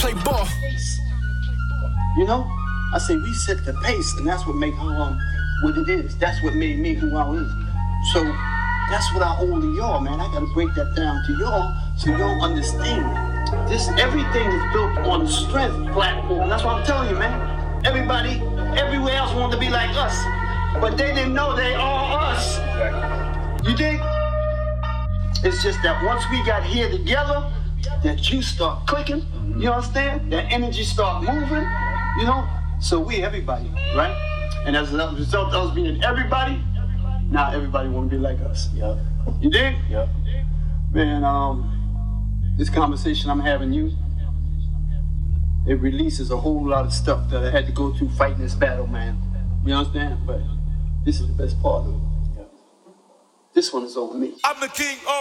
play ball. You know? I say we set the pace, and that's what make Harlem what it is. That's what made me who I is. So that's what I owe to y'all, man. I gotta break that down to y'all so y'all understand. This everything is built on the strength platform. That's what I'm telling you, man. Everybody, everywhere else wanted to be like us, but they didn't know they are us. Exactly. You dig? It's just that once we got here together, that you start clicking. You understand? That energy start moving. You know. So we everybody, right? And as a result of us being everybody, now everybody want to be like us. Yep. You dig? Yep. Man, this conversation I'm having it releases a whole lot of stuff that I had to go through fighting this battle, man. You understand? But this is the best part of it. Yep. This one is over me. I'm the king of